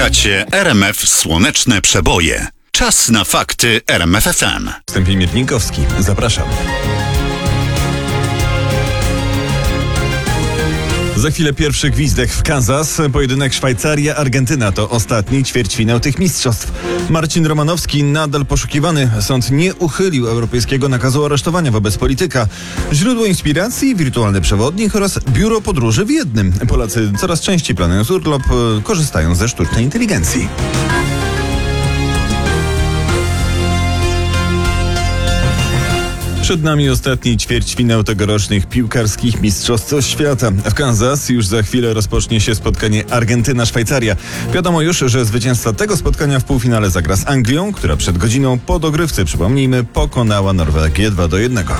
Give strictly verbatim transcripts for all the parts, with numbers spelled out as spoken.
Słuchacie R M F Słoneczne Przeboje. Czas na fakty R M F F M. Wstępnie Mietnikowski. Zapraszam. Za chwilę pierwszy gwizdek w Kansas. Pojedynek Szwajcaria-Argentyna to ostatni ćwierćfinał tych mistrzostw. Marcin Romanowski nadal poszukiwany. Sąd nie uchylił europejskiego nakazu aresztowania wobec polityka. Źródło inspiracji, wirtualny przewodnik oraz biuro podróży w jednym. Polacy coraz częściej planując urlop korzystają ze sztucznej inteligencji. Przed nami ostatni ćwierćfinał tegorocznych piłkarskich mistrzostw świata. W Kansas już za chwilę rozpocznie się spotkanie Argentyna-Szwajcaria. Wiadomo już, że zwycięzca tego spotkania w półfinale zagra z Anglią, która przed godziną po dogrywce, przypomnijmy, pokonała Norwegię dwa do jednego.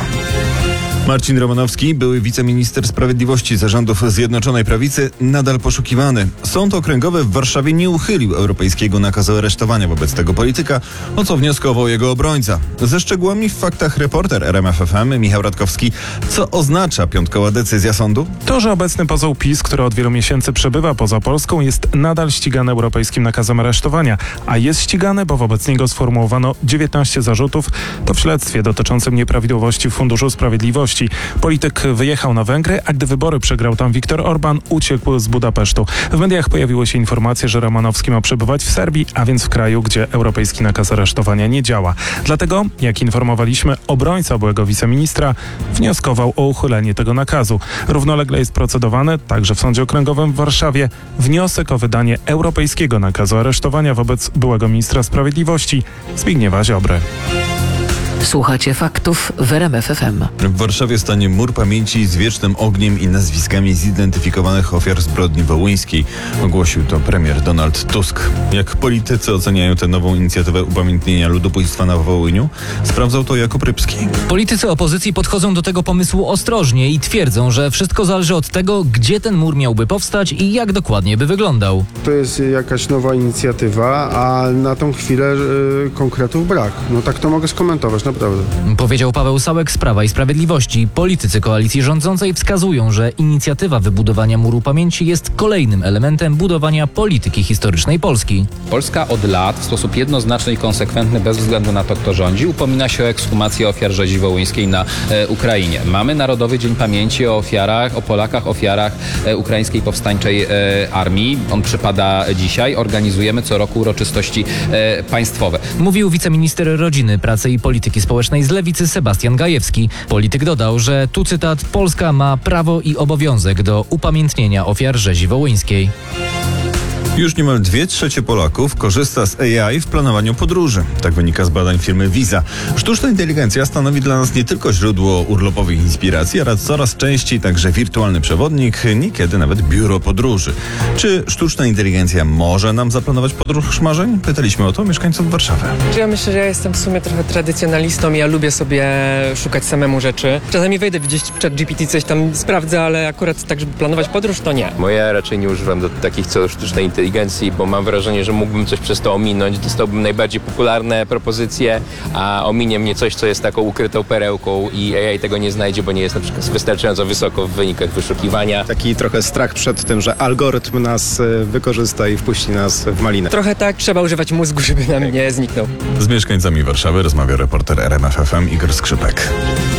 Marcin Romanowski, były wiceminister sprawiedliwości zarządów Zjednoczonej Prawicy, nadal poszukiwany. Sąd okręgowy w Warszawie nie uchylił europejskiego nakazu aresztowania wobec tego polityka, o co wnioskował jego obrońca. Ze szczegółami w faktach reporter R M F F M Michał Radkowski. Co oznacza piątkowa decyzja sądu? To, że obecny poseł PiS, który od wielu miesięcy przebywa poza Polską, jest nadal ścigany europejskim nakazem aresztowania, a jest ścigany, bo wobec niego sformułowano dziewiętnaście zarzutów, to w śledztwie dotyczącym nieprawidłowości w Funduszu Sprawiedliwości. Polityk wyjechał na Węgry, a gdy wybory przegrał tam Viktor Orban, uciekł z Budapesztu. W mediach pojawiły się informacje, że Romanowski ma przebywać w Serbii, a więc w kraju, gdzie europejski nakaz aresztowania nie działa. Dlatego, jak informowaliśmy, obrońca byłego wiceministra wnioskował o uchylenie tego nakazu. Równolegle jest procedowany, także w Sądzie Okręgowym w Warszawie, wniosek o wydanie europejskiego nakazu aresztowania wobec byłego ministra sprawiedliwości Zbigniewa Ziobry. Słuchacie faktów w R M F F M. W Warszawie stanie mur pamięci z wiecznym ogniem i nazwiskami zidentyfikowanych ofiar zbrodni wołyńskiej. Ogłosił to premier Donald Tusk. Jak politycy oceniają tę nową inicjatywę upamiętnienia ludobójstwa na Wołyniu? Sprawdzał to Jakub Rybski. Politycy opozycji podchodzą do tego pomysłu ostrożnie i twierdzą, że wszystko zależy od tego, gdzie ten mur miałby powstać i jak dokładnie by wyglądał. To jest jakaś nowa inicjatywa, a na tą chwilę y, konkretów brak. No tak to mogę skomentować. Naprawdę. Powiedział Paweł Sałek z Prawa i Sprawiedliwości. Politycy koalicji rządzącej wskazują, że inicjatywa wybudowania muru pamięci jest kolejnym elementem budowania polityki historycznej Polski. Polska od lat w sposób jednoznaczny i konsekwentny, bez względu na to, kto rządzi, upomina się o ekshumację ofiar rzezi wołyńskiej na e, Ukrainie. Mamy Narodowy Dzień Pamięci o ofiarach, o Polakach, ofiarach e, ukraińskiej powstańczej e, armii. On przypada dzisiaj. Organizujemy co roku uroczystości e, państwowe. Mówił wiceminister rodziny, pracy i polityki społecznej z Lewicy Sebastian Gajewski. Polityk dodał, że tu cytat: Polska ma prawo i obowiązek do upamiętnienia ofiar rzezi wołyńskiej. Już niemal dwie trzecie Polaków korzysta z A I w planowaniu podróży. Tak wynika z badań firmy Visa. Sztuczna inteligencja stanowi dla nas nie tylko źródło urlopowych inspiracji, ale coraz częściej także wirtualny przewodnik, niekiedy nawet biuro podróży. Czy sztuczna inteligencja może nam zaplanować podróż marzeń? Pytaliśmy o to mieszkańców Warszawy. Ja myślę, że ja jestem w sumie trochę tradycjonalistą i ja lubię sobie szukać samemu rzeczy. Czasami wejdę gdzieś w chat G P T, coś tam sprawdzę, ale akurat tak, żeby planować podróż, to nie. Bo ja raczej nie używam do takich celów sztucznej inteligencji, bo mam wrażenie, że mógłbym coś przez to ominąć. Dostałbym najbardziej popularne propozycje, a ominie mnie coś, co jest taką ukrytą perełką i A I tego nie znajdzie, bo nie jest na przykład wystarczająco wysoko w wynikach wyszukiwania. Taki trochę strach przed tym, że algorytm nas wykorzysta i wpuści nas w malinę. Trochę tak, trzeba używać mózgu, żeby nam nie zniknął. Z mieszkańcami Warszawy rozmawia reporter R M F F M Igor Skrzypek.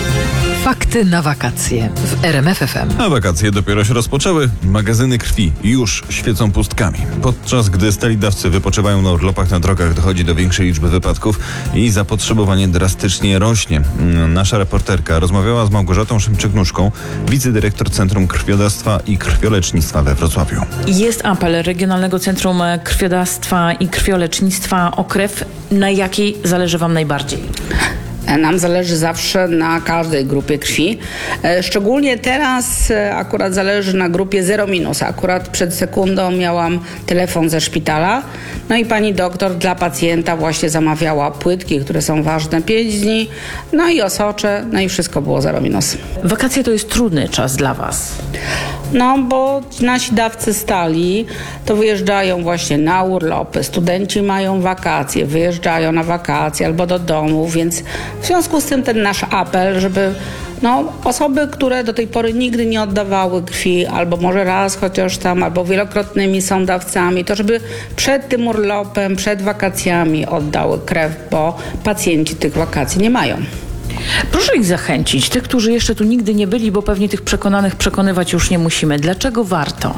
Fakty na wakacje w R M F F M. A wakacje dopiero się rozpoczęły. Magazyny krwi już świecą pustkami. Podczas gdy stali dawcy wypoczywają na urlopach na drogach, dochodzi do większej liczby wypadków i zapotrzebowanie drastycznie rośnie. Nasza reporterka rozmawiała z Małgorzatą Szymczyk-Nóżką, wicedyrektor Centrum Krwiodawstwa i Krwiolecznictwa we Wrocławiu. Jest apel Regionalnego Centrum Krwiodawstwa i Krwiolecznictwa o krew. Na jakiej zależy wam najbardziej? Nam zależy zawsze na każdej grupie krwi. Szczególnie teraz akurat zależy na grupie zero minus. Akurat przed sekundą miałam telefon ze szpitala. No i pani doktor dla pacjenta właśnie zamawiała płytki, które są ważne pięć dni. No i osocze, no i wszystko było zero minus. Wakacje to jest trudny czas dla was. No, bo nasi dawcy stali to wyjeżdżają właśnie na urlopy. Studenci mają wakacje, wyjeżdżają na wakacje albo do domu, więc w związku z tym ten nasz apel, żeby No, osoby, które do tej pory nigdy nie oddawały krwi, albo może raz chociaż tam, albo wielokrotnymi są dawcami, to żeby przed tym urlopem, przed wakacjami oddały krew, bo pacjenci tych wakacji nie mają. Proszę ich zachęcić, tych, którzy jeszcze tu nigdy nie byli, bo pewnie tych przekonanych przekonywać już nie musimy. Dlaczego warto?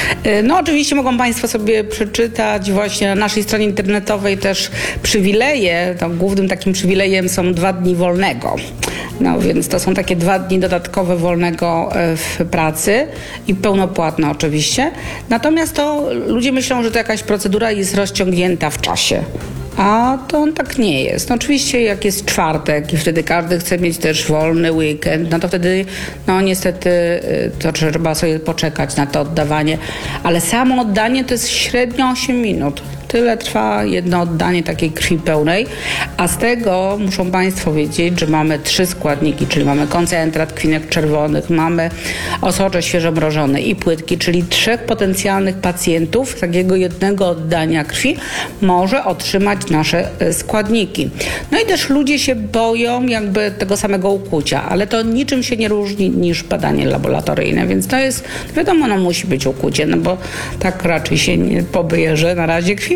No oczywiście mogą Państwo sobie przeczytać właśnie na naszej stronie internetowej też przywileje. No, głównym takim przywilejem są dwa dni wolnego. No więc to są takie dwa dni dodatkowe wolnego w pracy i pełnopłatne oczywiście. Natomiast to ludzie myślą, że to jakaś procedura jest rozciągnięta w czasie. A to tak nie jest. No oczywiście jak jest czwartek i wtedy każdy chce mieć też wolny weekend, no to wtedy no niestety to trzeba sobie poczekać na to oddawanie. Ale samo oddanie to jest średnio osiem minut. Tyle trwa jedno oddanie takiej krwi pełnej, a z tego muszą Państwo wiedzieć, że mamy trzy składniki, czyli mamy koncentrat krwinek czerwonych, mamy osocze świeżo mrożone i płytki, czyli trzech potencjalnych pacjentów z takiego jednego oddania krwi może otrzymać nasze składniki. No i też ludzie się boją jakby tego samego ukłucia, ale to niczym się nie różni niż badanie laboratoryjne, więc to jest, wiadomo, no musi być ukłucie, no bo tak raczej się nie pobierze na razie krwi,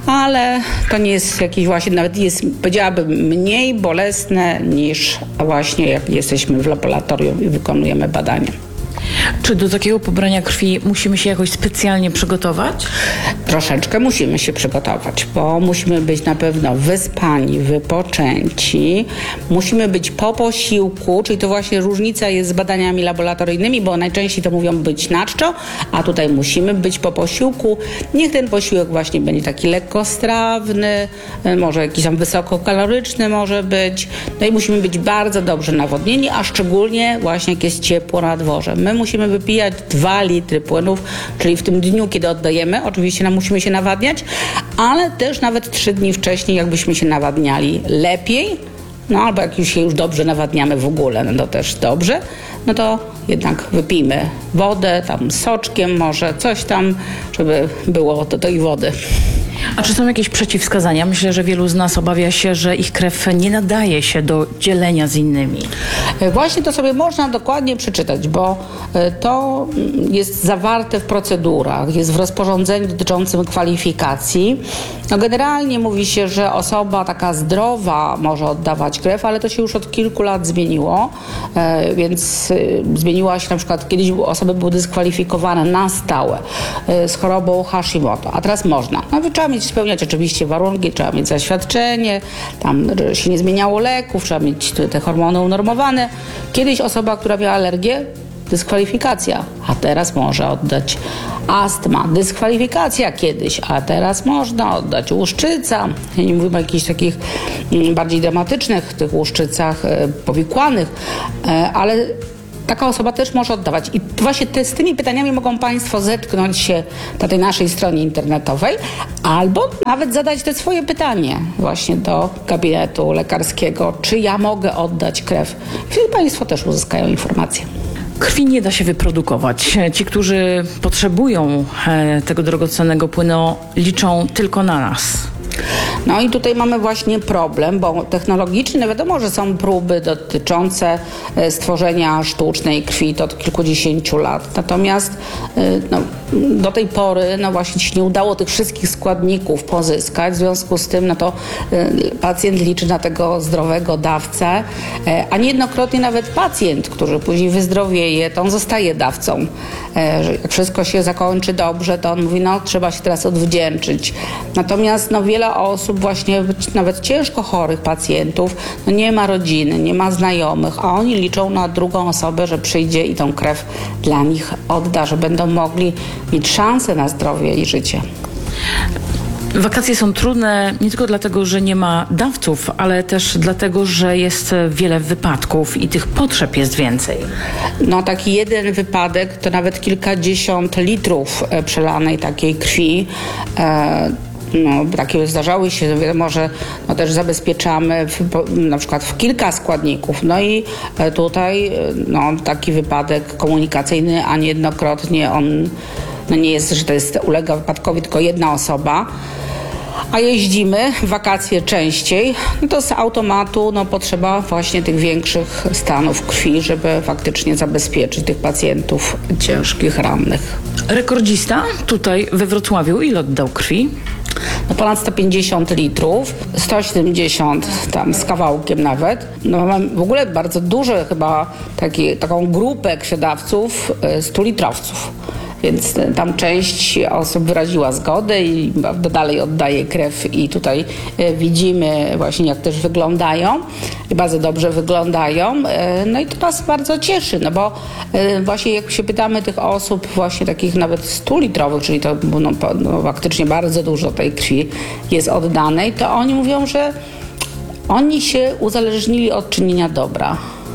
ale to nie jest jakiś właśnie, nawet jest, powiedziałabym, mniej bolesne niż właśnie jak jesteśmy w laboratorium i wykonujemy badania. Czy do takiego pobrania krwi musimy się jakoś specjalnie przygotować? Troszeczkę musimy się przygotować, bo musimy być na pewno wyspani, wypoczęci. Musimy być po posiłku, czyli to właśnie różnica jest z badaniami laboratoryjnymi, bo najczęściej to mówią być na czczo, a tutaj musimy być po posiłku. Niech ten posiłek właśnie będzie taki lekkostrawny, może jakiś tam wysokokaloryczny może być. No i musimy być bardzo dobrze nawodnieni, a szczególnie właśnie jak jest ciepło na dworze. My musimy wypijać dwa litry płynów, czyli w tym dniu, kiedy oddajemy, oczywiście nam musimy się nawadniać, ale też nawet trzy dni wcześniej, jakbyśmy się nawadniali lepiej, no albo jak już się już dobrze nawadniamy w ogóle, no to też dobrze, no to jednak wypijmy wodę, tam soczkiem może, coś tam, żeby było do tej wody. A czy są jakieś przeciwwskazania? Myślę, że wielu z nas obawia się, że ich krew nie nadaje się do dzielenia z innymi. Właśnie to sobie można dokładnie przeczytać, bo to jest zawarte w procedurach, jest w rozporządzeniu dotyczącym kwalifikacji. No generalnie mówi się, że osoba taka zdrowa może oddawać krew, ale to się już od kilku lat zmieniło, więc zmieniła się na przykład, kiedyś osoby były dyskwalifikowane na stałe z chorobą Hashimoto, a teraz można. No, trzeba mieć, spełniać oczywiście warunki, trzeba mieć zaświadczenie, tam się nie zmieniało leków, trzeba mieć te hormony unormowane. Kiedyś osoba, która miała alergię, dyskwalifikacja, a teraz może oddać. Astma, dyskwalifikacja kiedyś, a teraz można oddać. Łuszczyca, ja nie mówię o jakichś takich bardziej dramatycznych tych łuszczycach powikłanych, ale taka osoba też może oddawać. I właśnie te, z tymi pytaniami mogą Państwo zetknąć się na tej naszej stronie internetowej albo nawet zadać te swoje pytanie właśnie do gabinetu lekarskiego, czy ja mogę oddać krew. Wtedy Państwo też uzyskają informacje. Krwi nie da się wyprodukować. Ci, którzy potrzebują tego drogocennego płynu, liczą tylko na nas. No i tutaj mamy właśnie problem, bo technologicznie no wiadomo, że są próby dotyczące stworzenia sztucznej krwi to od kilkudziesięciu lat. Natomiast no, do tej pory no właśnie się nie udało tych wszystkich składników pozyskać. W związku z tym no to pacjent liczy na tego zdrowego dawcę, a niejednokrotnie nawet pacjent, który później wyzdrowieje, to on zostaje dawcą. Jak wszystko się zakończy dobrze, to on mówi, no trzeba się teraz odwdzięczyć. Natomiast no wiele osób, właśnie nawet ciężko chorych pacjentów, no nie ma rodziny, nie ma znajomych, a oni liczą na drugą osobę, że przyjdzie i tą krew dla nich odda, że będą mogli mieć szansę na zdrowie i życie. Wakacje są trudne nie tylko dlatego, że nie ma dawców, ale też dlatego, że jest wiele wypadków i tych potrzeb jest więcej. No taki jeden wypadek to nawet kilkadziesiąt litrów przelanej takiej krwi. E, No, takie zdarzały się, wiadomo, że no, też zabezpieczamy w, na przykład w kilka składników. No i tutaj no, taki wypadek komunikacyjny, a niejednokrotnie on no, nie jest, że to jest ulega wypadkowi tylko jedna osoba. a jeździmy w wakacje częściej, no to z automatu no, potrzeba właśnie tych większych stanów krwi, żeby faktycznie zabezpieczyć tych pacjentów ciężkich, rannych. Rekordzista tutaj we Wrocławiu ile oddał krwi? No ponad sto pięćdziesiąt litrów, sto siedemdziesiąt tam z kawałkiem nawet. No mam w ogóle bardzo duże chyba taki, taką grupę krwiodawców, stu litrowców. Więc tam część osób wyraziła zgodę i dalej oddaje krew i tutaj widzimy właśnie jak też wyglądają i bardzo dobrze wyglądają. No i to nas bardzo cieszy, no bo właśnie jak się pytamy tych osób właśnie takich nawet stu litrowych, czyli to no, no, faktycznie bardzo dużo tej krwi jest oddanej, to oni mówią, że oni się uzależnili od czynienia dobra.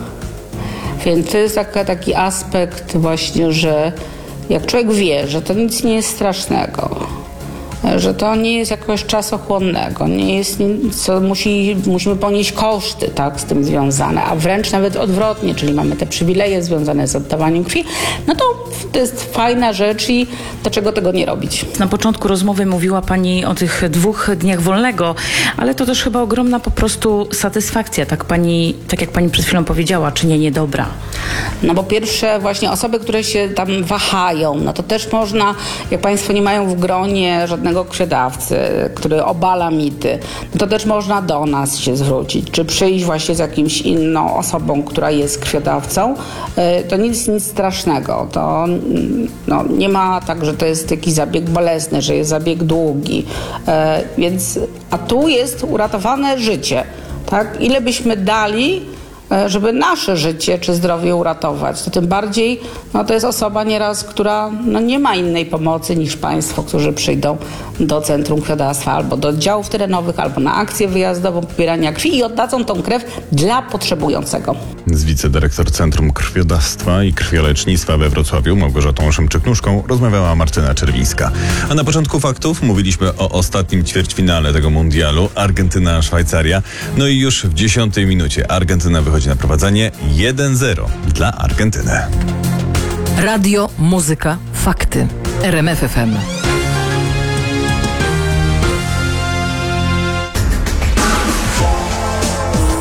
Więc to jest taka, taki aspekt właśnie, że jak człowiek wie, że to nic nie jest strasznego, że to nie jest jakoś czasochłonnego, nie jest nic, co musi, musimy ponieść koszty tak, z tym związane, a wręcz nawet odwrotnie, czyli mamy te przywileje związane z oddawaniem krwi, no to to jest fajna rzecz i dlaczego tego nie robić? Na początku rozmowy mówiła Pani o tych dwóch dniach wolnego, ale to też chyba ogromna po prostu satysfakcja, tak Pani, tak jak Pani przed chwilą powiedziała, czynienie dobra. No bo pierwsze właśnie osoby, które się tam wahają, no to też można, jak Państwo nie mają w gronie żadnego krwiodawcy, który obala mity, no to też można do nas się zwrócić, czy przyjść właśnie z jakimś inną osobą, która jest krwiodawcą. To nic, nic strasznego. To no, nie ma tak, że to jest jakiś zabieg bolesny, że jest zabieg długi. Więc, a tu jest uratowane życie. Tak? Ile byśmy dali, żeby nasze życie czy zdrowie uratować, to tym bardziej no, to jest osoba nieraz, która no, nie ma innej pomocy niż Państwo, którzy przyjdą do Centrum Krwiodawstwa albo do oddziałów terenowych, albo na akcję wyjazdową pobierania krwi i oddadzą tą krew dla potrzebującego. Z wicedyrektor Centrum Krwiodawstwa i Krwiolecznictwa we Wrocławiu Małgorzatą Szymczyk-Nóżką rozmawiała Martyna Czerwińska. A na początku faktów mówiliśmy o ostatnim ćwierćfinale tego mundialu Argentyna-Szwajcaria. No i już w dziesiątej minucie Argentyna wychodzi na prowadzenie jeden zero dla Argentyny. Radio, muzyka, fakty. R M F F M.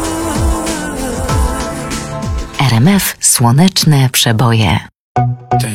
R M F Słoneczne przeboje.